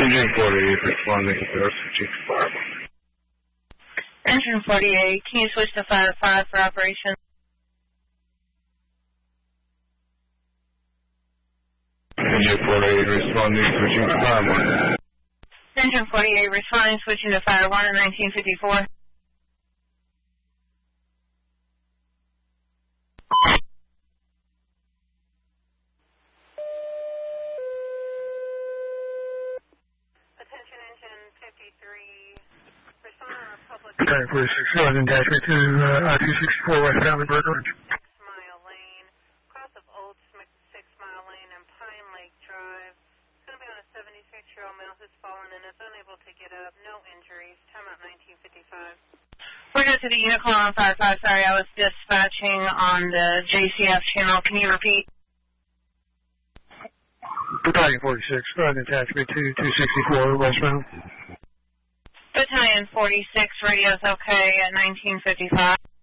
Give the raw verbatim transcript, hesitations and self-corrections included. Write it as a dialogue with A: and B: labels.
A: Engine forty-eight responding to our switching to fire one.
B: Engine forty-eight, can you switch to fire five for operation?
A: Engine forty-eight responding, switching to fire one.
B: Engine forty-eight responding, switching to fire one in nineteen fifty-four.
C: Attention engine fifty-three, respond on Republic.
D: Okay, forty-six, go ahead and dash me to uh, I two sixty-four West Allenberg Orange.
C: Six Mile Lane, cross of Old Six Mile Lane and Pine Lake Drive. It's going to be on a seventy-six-year-old male who's fallen and is unable to get up. No injuries. Time out nineteen fifty-five.
B: We're good to the unit call on fire five. Sorry, I was dispatching on the J C F channel. Can you repeat?
D: Battalion forty-six, go ahead and attach me to two sixty-four westbound.
B: Battalion forty-six, radio's okay at nineteen fifty-five.